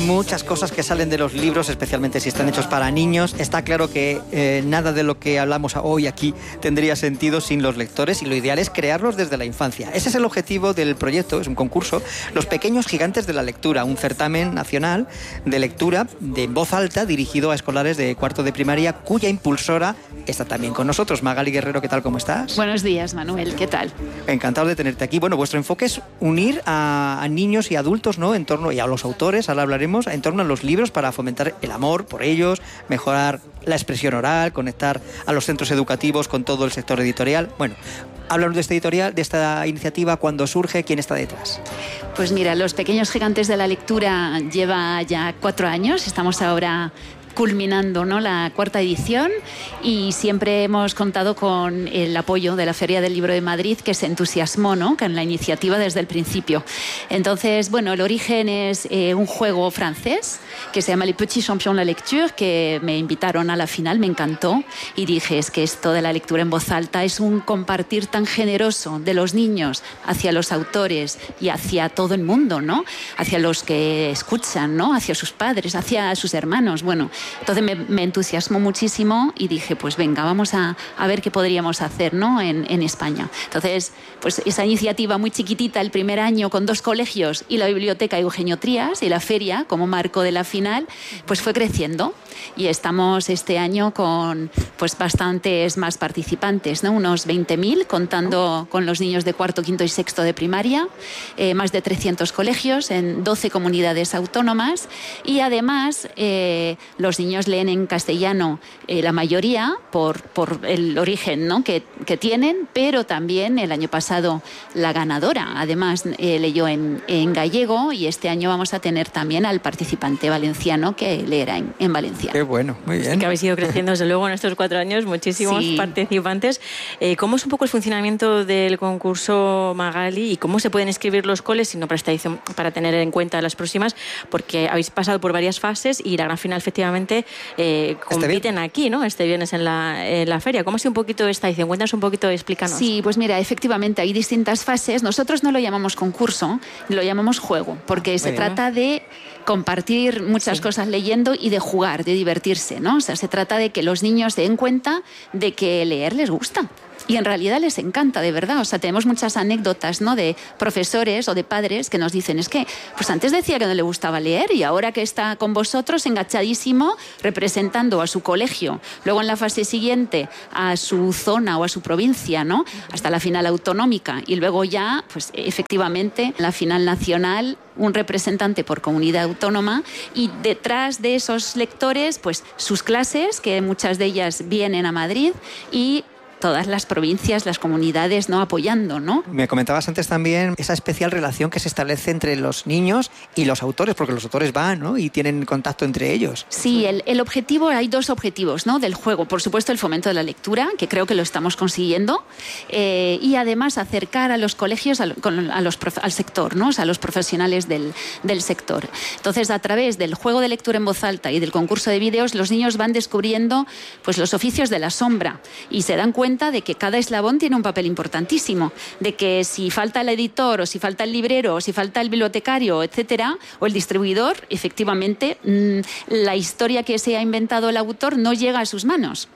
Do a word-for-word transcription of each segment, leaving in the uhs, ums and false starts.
muchas cosas que salen de los libros, especialmente si están hechos para niños. Está claro que eh, nada de lo que hablamos hoy aquí tendría sentido sin los lectores, y lo ideal es crearlos desde la infancia. Ese es el objetivo del proyecto, es un concurso, Los Pequeños Gigantes de la Lectura, un certamen nacional de lectura de voz alta dirigido a escolares de cuarto de primaria, cuya impulsora está también con nosotros. Magali Guerrero, ¿qué tal? ¿Cómo estás? Buenos días, Manuel, ¿qué tal? Encantado de tenerte aquí. Bueno, vuestro enfoque es unir a, a niños y adultos, ¿no?, en torno, y a los autores, ahora hablaremos, en torno a los libros para fomentar el amor por ellos, mejorar la expresión oral, conectar a los centros educativos con todo el sector editorial. Bueno, háblanos de esta editorial, de esta iniciativa, cuándo surge, quién está detrás. Pues mira, Los Pequeños Gigantes de la Lectura lleva ya cuatro años, estamos ahora culminando, ¿no?, la cuarta edición, y siempre hemos contado con el apoyo de la Feria del Libro de Madrid, que se entusiasmó, ¿no?, con la iniciativa desde el principio. Entonces, bueno, el origen es eh, un juego francés que se llama Les Petits Champions de la Lecture, que me invitaron a la final, me encantó, y dije, es que esto de la lectura en voz alta es un compartir tan generoso de los niños hacia los autores y hacia todo el mundo, ¿no?, hacia los que escuchan, ¿no?, hacia sus padres, hacia sus hermanos. Bueno, entonces me, me entusiasmó muchísimo y dije, pues venga, vamos a, a ver qué podríamos hacer, ¿no?, en, en España. Entonces, pues esa iniciativa muy chiquitita, el primer año, con dos colegios y la biblioteca Eugenio Trías y la feria como marco de la final, pues fue creciendo, y estamos este año con pues bastantes más participantes, ¿no?, unos veinte mil, contando con los niños de cuarto, quinto y sexto de primaria, eh, más de trescientos colegios en doce comunidades autónomas, y además eh, los niños leen en castellano, eh, la mayoría, por, por el origen, ¿no?, que, que tienen, pero también el año pasado la ganadora, además, eh, leyó en, en gallego, y este año vamos a tener también al participante valenciano que leerá en, en Valencia. Qué bueno, muy bien. Sí, que habéis ido creciendo, desde luego, en estos cuatro años, muchísimos sí. participantes. Eh, ¿Cómo es un poco el funcionamiento del concurso, Magali, y cómo se pueden inscribir los coles, sino para esta edición, para tener en cuenta las próximas? Porque habéis pasado por varias fases y la gran final, efectivamente, Eh, compiten aquí, ¿no?, este viernes en la, en la feria. ¿Cómo ha sido un poquito esta edición? Cuéntanos un poquito, explícanos. Sí, pues mira, efectivamente hay distintas fases. Nosotros no lo llamamos concurso, lo llamamos juego, porque Muy se bien. trata de compartir muchas Sí. cosas leyendo y de jugar, de divertirse, ¿no? O sea, se trata de que los niños se den cuenta de que leer les gusta. Y en realidad les encanta, de verdad. O sea, tenemos muchas anécdotas, ¿no?, de profesores o de padres que nos dicen, es que pues antes decía que no le gustaba leer, y ahora que está con vosotros enganchadísimo, representando a su colegio, luego en la fase siguiente a su zona o a su provincia, ¿no?, hasta la final autonómica, y luego ya, pues efectivamente, la final nacional, un representante por comunidad autónoma, y detrás de esos lectores, pues sus clases, que muchas de ellas vienen a Madrid, y todas las provincias, las comunidades, ¿no?, apoyando, ¿no? Me comentabas antes también esa especial relación que se establece entre los niños y los autores, porque los autores van, ¿no?, y tienen contacto entre ellos. Sí, el, el objetivo, hay dos objetivos, ¿no?, del juego. Por supuesto, el fomento de la lectura, que creo que lo estamos consiguiendo, eh, y además acercar a los colegios a, con, a los, al sector, ¿no?, o sea, a los profesionales del, del sector. Entonces, a través del juego de lectura en voz alta y del concurso de vídeos, los niños van descubriendo pues, los oficios de la sombra, y se dan cuenta de que cada eslabón tiene un papel importantísimo, de que si falta el editor, o si falta el librero, o si falta el bibliotecario, etcétera, o el distribuidor, efectivamente, mmm, la historia que se ha inventado el autor no llega a sus manos.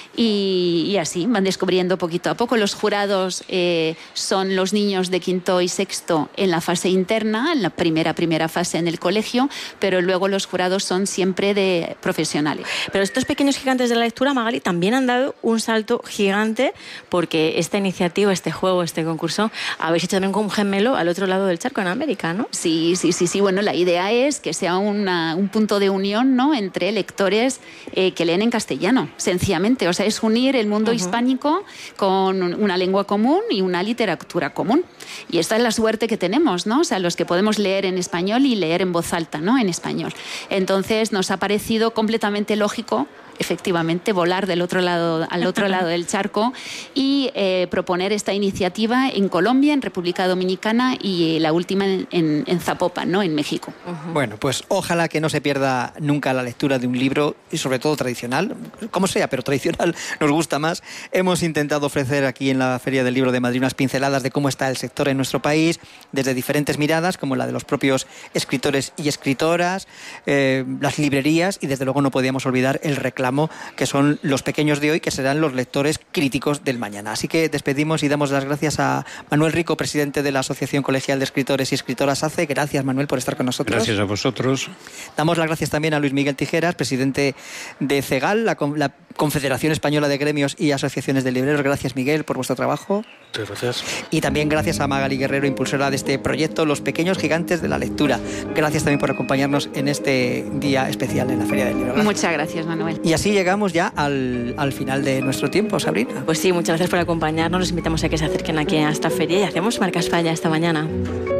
Y, y así van descubriendo poquito a poco. Los jurados eh, son los niños de quinto y sexto en la fase interna, en la primera primera fase en el colegio, pero luego los jurados son siempre de profesionales. Pero estos pequeños gigantes de la lectura, Magali, también han dado un salto gigante, porque esta iniciativa, este juego, este concurso, habéis hecho también con un gemelo al otro lado del charco, en América, ¿no? Sí, sí, sí, sí. Bueno, la idea es que sea una, un punto de unión, ¿no?, entre lectores eh, que leen en castellano, sencillamente. O sea, es unir el mundo uh-huh. hispánico con una lengua común y una literatura común. Y esta es la suerte que tenemos, ¿no? O sea, los que podemos leer en español y leer en voz alta, ¿no?, en español. Entonces, nos ha parecido completamente lógico efectivamente, volar del otro lado, al otro lado del charco y eh, proponer esta iniciativa en Colombia, en República Dominicana y la última en, en, en Zapopan, ¿no?, en México. Uh-huh. Bueno, pues ojalá que no se pierda nunca la lectura de un libro, y sobre todo tradicional, como sea, pero tradicional nos gusta más. Hemos intentado ofrecer aquí en la Feria del Libro de Madrid unas pinceladas de cómo está el sector en nuestro país, desde diferentes miradas, como la de los propios escritores y escritoras, eh, las librerías, y desde luego no podíamos olvidar el reclamo que son los pequeños de hoy, que serán los lectores críticos del mañana. Así que despedimos y damos las gracias a Manuel Rico, presidente de la Asociación Colegial de Escritores y Escritoras A C E. Gracias, Manuel, por estar con nosotros. Gracias a vosotros. Damos las gracias también a Luis Miguel Tijeras, presidente de CEGAL, la, la Confederación Española de Gremios y Asociaciones de Libreros. Gracias, Miguel, por vuestro trabajo. Muchas gracias. Y también gracias a Magali Guerrero, impulsora de este proyecto Los Pequeños Gigantes de la Lectura. Gracias también por acompañarnos en este día especial en la Feria del Libro. Gracias. Muchas gracias, Manuel. Y así llegamos ya al, al final de nuestro tiempo, Sabrina. Pues sí, muchas gracias por acompañarnos. Los invitamos a que se acerquen aquí a esta feria y hacemos Marca España esta mañana.